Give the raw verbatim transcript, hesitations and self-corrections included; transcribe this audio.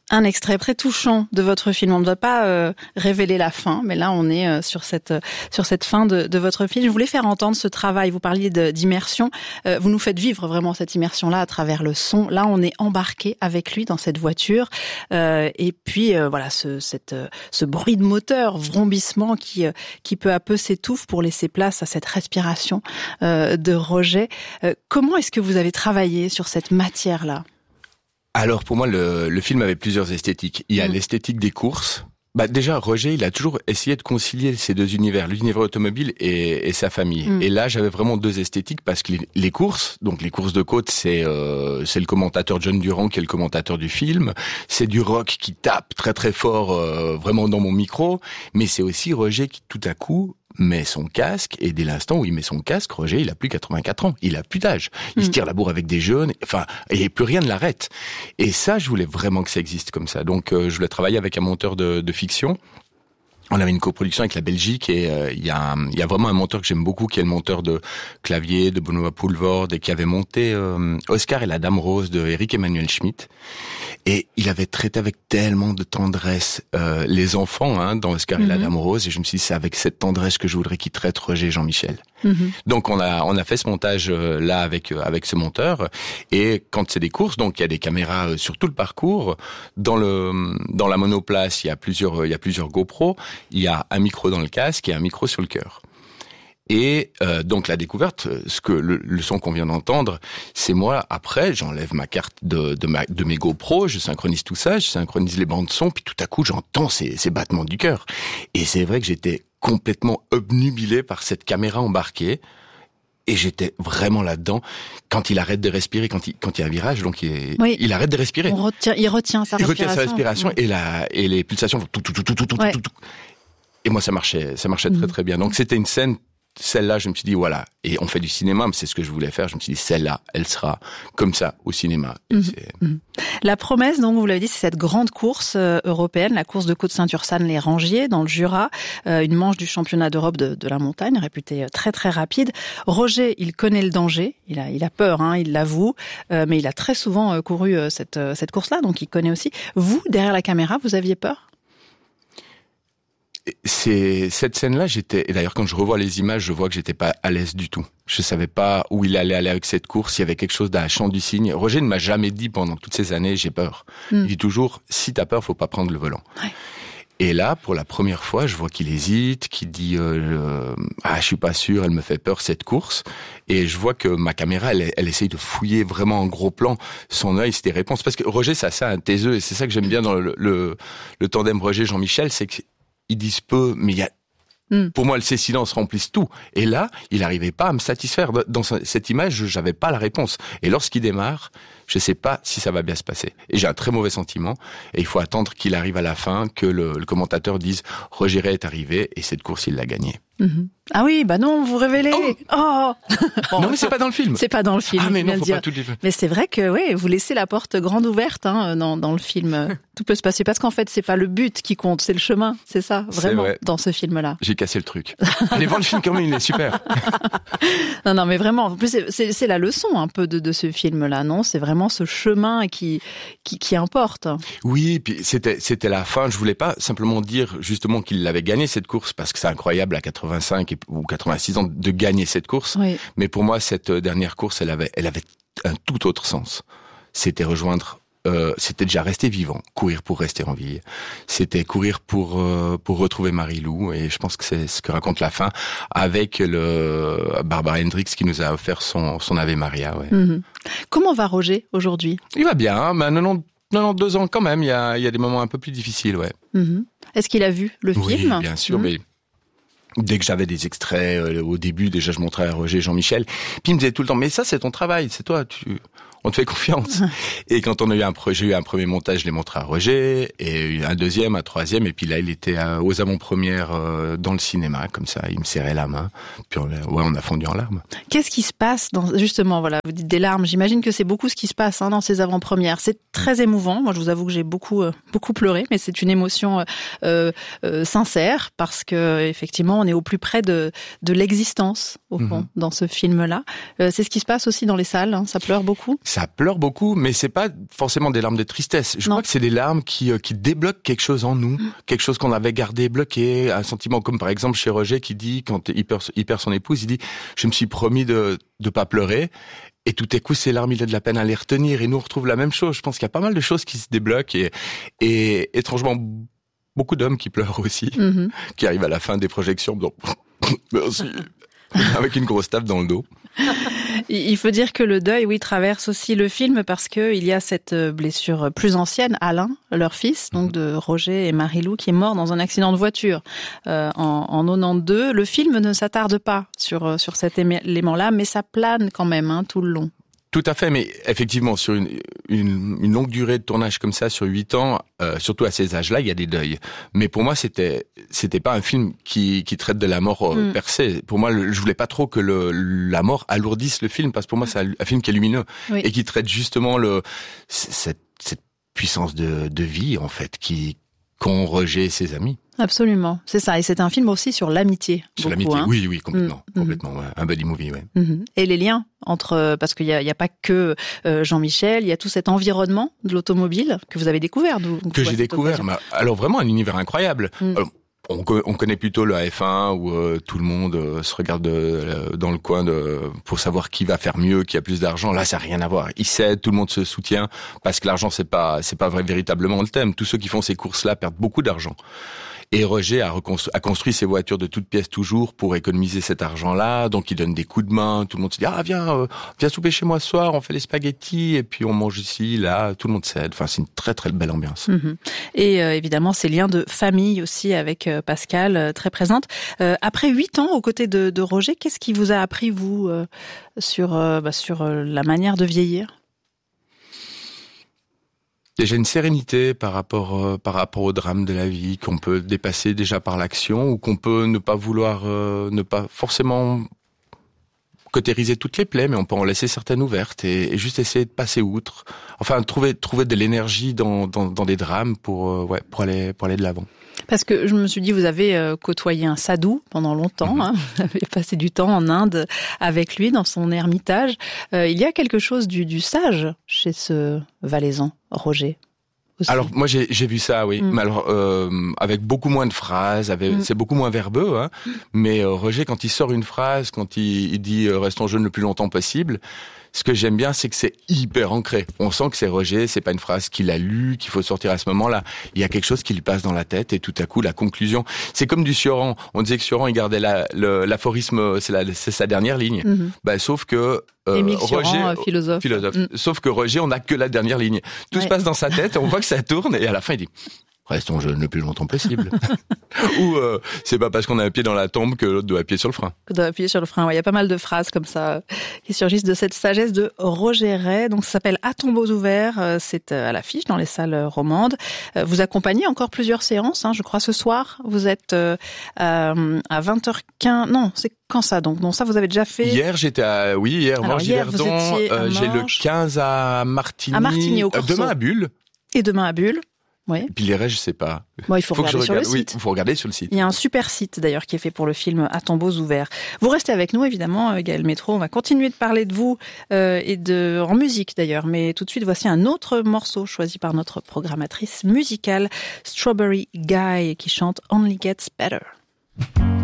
Un extrait très touchant de votre film. On ne va pas euh, révéler la fin, mais là on est euh, sur cette euh, sur cette fin de, de votre film. Je voulais faire entendre ce travail. Vous parliez de, d'immersion. Euh, vous nous faites vivre vraiment cette immersion-là à travers le son. Là, on est embarqué avec lui dans cette voiture, euh, et puis euh, voilà ce cette euh, ce bruit de moteur, vrombissement qui euh, qui peu à peu s'étouffe pour laisser place à cette respiration euh, de Roger. Euh, comment est-ce que vous avez travaillé sur cette matière-là ? Alors pour moi, le, le film avait plusieurs esthétiques. Il y a mmh. l'esthétique des courses. Bah déjà, Roger, il a toujours essayé de concilier ces deux univers, l'univers automobile et, et sa famille. Mmh. Et là, j'avais vraiment deux esthétiques parce que les, les courses, donc les courses de côte, c'est euh, c'est le commentateur John Durand qui est le commentateur du film. C'est du rock qui tape très très fort, euh, vraiment dans mon micro. Mais c'est aussi Roger qui, tout à coup, met son casque, et dès l'instant où il met son casque, Roger, il a plus quatre-vingt-quatre ans, il a plus d'âge. Il mmh. se tire la bourre avec des jeunes, enfin, et plus rien ne l'arrête. Et ça, je voulais vraiment que ça existe comme ça. Donc, euh, je voulais travailler avec un monteur de, de fiction. On avait une coproduction avec la Belgique et il euh, y a il y a vraiment un monteur que j'aime beaucoup qui est le monteur de Clavier, de Benoît Poulvord et qui avait monté euh, Oscar et la Dame Rose de Eric Emmanuel Schmitt. Et il avait traité avec tellement de tendresse euh, les enfants hein, dans Oscar mm-hmm. et la Dame Rose, et je me suis dit c'est avec cette tendresse que je voudrais qu'il traite Roger et Jean-Michel. Mm-hmm. Donc on a on a fait ce montage euh, là avec euh, avec ce monteur, et quand c'est des courses, donc il y a des caméras euh, sur tout le parcours. Dans le dans la monoplace, il y a plusieurs il y a plusieurs GoPro. Il y a un micro dans le casque et un micro sur le cœur. Et euh, donc la découverte, ce que le, le son qu'on vient d'entendre, c'est moi. Après, j'enlève ma carte de de, ma, de mes GoPro, je synchronise tout ça, je synchronise les bandes son, puis tout à coup j'entends ces, ces battements du cœur. Et c'est vrai que j'étais complètement obnubilé par cette caméra embarquée. Et j'étais vraiment là-dedans. Quand il arrête de respirer, quand il, quand il y a un virage, donc il, oui. il arrête de respirer. On retient, il retient sa il respiration. Il retient sa respiration, ouais. et la, et les pulsations font tout, tout, tout, tout, tout, tout, ouais. tout, tout. Et moi, ça marchait, ça marchait mmh. très, très bien. Donc, c'était une scène, celle-là, je me suis dit, voilà. Et on fait du cinéma, mais c'est ce que je voulais faire. Je me suis dit, celle-là, elle sera comme ça au cinéma. Et mmh. c'est... Mmh. La promesse, donc, vous l'avez dit, c'est cette grande course euh, européenne, la course de Côte-Saint-Ursanne-les-Rangiers, dans le Jura, euh, une manche du championnat d'Europe de, de la montagne, réputée euh, très, très rapide. Roger, il connaît le danger. Il a, il a peur, hein, il l'avoue. Euh, mais il a très souvent euh, couru euh, cette, euh, cette course-là, donc il connaît aussi. Vous, derrière la caméra, vous aviez peur ? C'est cette scène-là, j'étais. Et d'ailleurs, quand je revois les images, je vois que j'étais pas à l'aise du tout. Je savais pas où il allait aller avec cette course. Il y avait quelque chose d'un chant du cygne. Roger ne m'a jamais dit pendant toutes ces années, j'ai peur. Mm. Il dit toujours, si t'as peur, faut pas prendre le volant. Ouais. Et là, pour la première fois, je vois qu'il hésite, qu'il dit euh, euh, ah, je suis pas sûr, elle me fait peur cette course. Et je vois que ma caméra, elle, elle essaye de fouiller vraiment en gros plan son œil, c'était réponses. Parce que Roger, c'est ça, un taiseux, et c'est ça que j'aime bien dans le, le, le tandem Roger-Jean-Michel, c'est que ils disent peu, mais il y a, mm. pour moi, ces silences remplissent tout. Et là, il n'arrivait pas à me satisfaire. Dans cette image, j'avais pas la réponse. Et lorsqu'il démarre, je sais pas si ça va bien se passer. Et j'ai un très mauvais sentiment. Et il faut attendre qu'il arrive à la fin, que le, le commentateur dise « Roger est arrivé » et cette course, il l'a gagnée. Mm-hmm. Ah oui, bah non, vous révélez. Oh, oh bon, non, mais c'est pas dans le film. C'est pas dans le film. Ah mais non, faut dire. pas tout dire. Mais c'est vrai que oui, vous laissez la porte grande ouverte hein, dans dans le film. Tout peut se passer parce qu'en fait, c'est pas le but qui compte, c'est le chemin, c'est ça, vraiment c'est dans ce film-là. J'ai cassé le truc. Allez voir le film quand même, il est super. non, non, mais vraiment. En plus, c'est, c'est, c'est la leçon un peu de de ce film-là, non ? C'est vraiment ce chemin qui qui qui importe. Oui, puis c'était c'était la fin. Je voulais pas simplement dire justement qu'il l'avait gagné cette course parce que c'est incroyable à quatre-vingt-cinq ou quatre-vingt-six ans de gagner cette course. Oui. Mais pour moi, cette dernière course, elle avait, elle avait un tout autre sens. C'était rejoindre, euh, c'était déjà rester vivant, courir pour rester en vie. C'était courir pour euh, pour retrouver Marie-Lou. Et je pense que c'est ce que raconte la fin avec le Barbara Hendricks qui nous a offert son son Ave Maria. Ouais. Mm-hmm. Comment va Roger aujourd'hui ? Il va bien, hein, mais quatre-vingt-douze ans quand même. Il y a il y a des moments un peu plus difficiles, ouais. Mm-hmm. Est-ce qu'il a vu le oui, film ? Oui, bien sûr, mm-hmm. mais. Dès que j'avais des extraits, euh, au début, déjà, je montrais à Roger et Jean-Michel. Puis il me disait tout le temps, mais ça, c'est ton travail, c'est toi, tu, on te fait confiance. Et quand on a eu un projet, j'ai eu un premier montage, je l'ai montré à Roger, et un deuxième, un troisième, et puis là, il était à, aux avant-premières euh, dans le cinéma, comme ça, il me serrait la main. Puis on a, ouais, on a fondu en larmes. Qu'est-ce qui se passe dans, justement, voilà, vous dites des larmes, j'imagine que c'est beaucoup ce qui se passe hein, dans ces avant-premières. C'est très émouvant. Moi, je vous avoue que j'ai beaucoup, euh, beaucoup pleuré, mais c'est une émotion euh, euh, sincère, parce que effectivement, on est au plus près de, de l'existence au fond, mmh. dans ce film-là. Euh, c'est ce qui se passe aussi dans les salles, hein. Ça pleure beaucoup. Ça pleure beaucoup, mais c'est pas forcément des larmes de tristesse. Je non. crois que c'est des larmes qui, euh, qui débloquent quelque chose en nous, mmh. quelque chose qu'on avait gardé bloqué, un sentiment comme par exemple chez Roger qui dit, quand il perd, il perd son épouse, il dit « je me suis promis de de pas pleurer ». Et tout à coup, ces larmes, il a de la peine à les retenir. Et nous, on retrouve la même chose. Je pense qu'il y a pas mal de choses qui se débloquent. Et, et étrangement, beaucoup d'hommes qui pleurent aussi, mm-hmm. qui arrivent à la fin des projections. Donc, merci. Avec une grosse tape dans le dos. Il faut dire que le deuil, oui, traverse aussi le film parce que il y a cette blessure plus ancienne, Alain, leur fils, donc de Roger et Marie-Lou, qui est mort dans un accident de voiture euh, en, en quatre-vingt-douze. Le film ne s'attarde pas sur sur cet élément-là, mais ça plane quand même hein, tout le long. Tout à fait, mais effectivement, sur une, une, une longue durée de tournage comme ça, sur huit ans, euh, surtout à ces âges-là, il y a des deuils. Mais pour moi, c'était c'était pas un film qui, qui traite de la mort euh, mm. per se. Pour moi, le, je voulais pas trop que le, la mort alourdisse le film, parce que pour moi, c'est un, un film qui est lumineux oui. et qui traite justement le cette, cette puissance de, de vie, en fait, qui qu'ont Roger et ses amis. Absolument, c'est ça. Et c'est un film aussi sur l'amitié. Sur beaucoup, l'amitié, hein. oui, oui, complètement, mmh. complètement. Ouais. Un buddy movie, ouais. Mmh. Et les liens entre, parce qu'il y a, il y a pas que euh, Jean-Michel, il y a tout cet environnement de l'automobile que vous avez découvert. D'où, que j'ai découvert. Mais alors vraiment un univers incroyable. Mmh. Alors, on, on connaît plutôt le F un où euh, tout le monde euh, se regarde euh, dans le coin de, pour savoir qui va faire mieux, qui a plus d'argent. Là, ça n'a rien à voir. Ils s'aident, tout le monde se soutient parce que l'argent c'est pas, c'est pas vrai, véritablement le thème. Tous ceux qui font ces courses-là perdent beaucoup d'argent. Et Roger a, reconstru- a construit ses voitures de toutes pièces toujours pour économiser cet argent-là. Donc il donne des coups de main. Tout le monde se dit ah viens euh, viens souper chez moi ce soir. On fait les spaghettis et puis on mange ici là. Tout le monde s'aide. Enfin c'est une très très belle ambiance. Mmh. Et euh, évidemment ces liens de famille aussi avec euh, Pascal euh, très présente. Euh, après huit ans aux côtés de, de Roger, qu'est-ce qui vous a appris vous euh, sur euh, bah, sur euh, la manière de vieillir? Déjà une sérénité par rapport euh, par rapport au drame de la vie qu'on peut dépasser déjà par l'action ou qu'on peut ne pas vouloir euh, ne pas forcément cautériser toutes les plaies, mais on peut en laisser certaines ouvertes et, et juste essayer de passer outre. Enfin trouver trouver de l'énergie dans dans, dans des drames pour euh, ouais pour aller pour aller de l'avant. Parce que je me suis dit, vous avez euh, côtoyé un sadhu pendant longtemps, mmh. hein, vous avez passé du temps en Inde avec lui dans son ermitage. Euh, il y a quelque chose du, du sage chez ce Valaisan, Roger. Aussi. Alors moi j'ai, j'ai vu ça, oui, mmh. mais alors euh, avec beaucoup moins de phrases, avec, mmh. c'est beaucoup moins verbeux, hein. Mmh. Mais euh, Roger quand il sort une phrase, quand il, il dit euh, restons jeunes le plus longtemps possible. Ce que j'aime bien, c'est que c'est hyper ancré. On sent que c'est Roger, c'est pas une phrase qu'il a lue, qu'il faut sortir à ce moment-là. Il y a quelque chose qui lui passe dans la tête et tout à coup, la conclusion. C'est comme du Sioran. On disait que Sioran, il gardait la, le, l'aphorisme, c'est, la, c'est sa dernière ligne. Mm-hmm. Bah, sauf que euh, Émile Roger, Sioran, euh, philosophe. philosophe. Mm. Sauf que Roger, on n'a que la dernière ligne. Tout ouais. se passe dans sa tête, on voit que ça tourne et à la fin, il dit... Restons jeunes le plus longtemps possible. Ou euh, c'est pas parce qu'on a un pied dans la tombe que l'autre doit appuyer sur le frein. Doit appuyer sur le frein. Ouais, il y a pas mal de phrases comme ça euh, qui surgissent de cette sagesse de Roger Ray. Donc ça s'appelle À tombeaux ouverts. Euh, c'est euh, à l'affiche dans les salles romandes. Euh, vous accompagnez encore plusieurs séances. Hein, je crois ce soir vous êtes euh, euh, à vingt heures quinze. Non, c'est quand ça donc? Non, ça vous avez déjà fait. Hier j'étais à oui hier Alors, hier, vous étiez euh, j'ai le quinze à Martigny. À Martigny au Corso. Euh, demain à Bulle. Et demain à Bulle. Oui. Et puis les restes, je sais pas. Bon, il faut, faut regarder sur regarde. le site. Oui, il faut regarder sur le site. Il y a un super site d'ailleurs qui est fait pour le film À tombeaux ouverts. Vous restez avec nous évidemment, Gaël Métro. On va continuer de parler de vous euh, et de en musique d'ailleurs. Mais tout de suite, voici un autre morceau choisi par notre programmatrice musicale, Strawberry Guy, qui chante Only Gets Better.